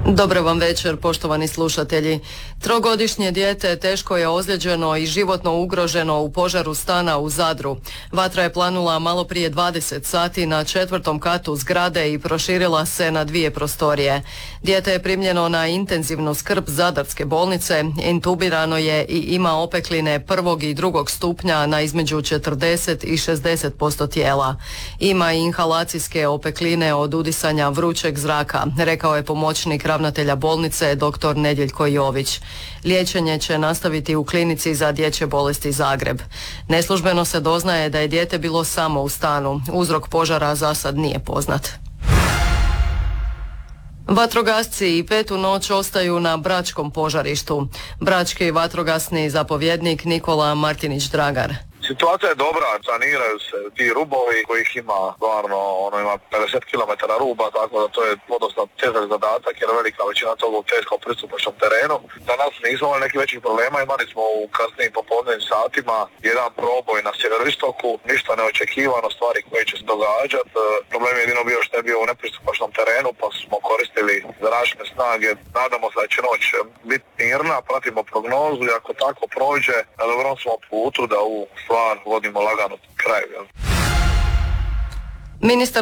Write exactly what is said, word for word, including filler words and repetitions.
Dobro vam večer, poštovani slušatelji. Trogodišnje dijete teško je ozlijeđeno i životno ugroženo u požaru stana u Zadru. Vatra je planula malo prije dvadeset sati na četvrtom katu zgrade i proširila se na dvije prostorije. Dijete je primljeno na intenzivnu skrb Zadarske bolnice, intubirano je i ima opekline prvog i drugog stupnja na između četrdeset i šezdeset posto tijela. Ima i inhalacijske opekline od udisanja vrućeg zraka, rekao je pomoćnik ravnatelja bolnice dr. Nedjeljko Jović. Liječenje će nastaviti u klinici za dječje bolesti Zagreb. Neslužbeno se doznaje da je dijete bilo samo u stanu. Uzrok požara za sad nije poznat. Vatrogasci i petu noć ostaju na bračkom požarištu. Brački vatrogasni zapovjednik Nikola Martinić Dragar. Situacija je dobra, saniraju se ti rubovi kojih ima stvarno, ono ima pedeset kilometara ruba, tako da to je podosta težak zadatak jer velika većina toga u teško pristupačnom terenu. Danas nismo imali nekih većih problema, imali smo u kasnijim popodnevnim satima jedan proboj na sjeveroistoku, ništa neočekivano, stvari koje će se događati. Problem je jedino bio što je bio u nepristupačnom terenu, pa smo koristili zračne snage. Nadamo se da će noć biti mirna, pratimo prognozu i ako tako prođe, na dobrom smo putu da u stvar vodimo lagano kraj. Ministar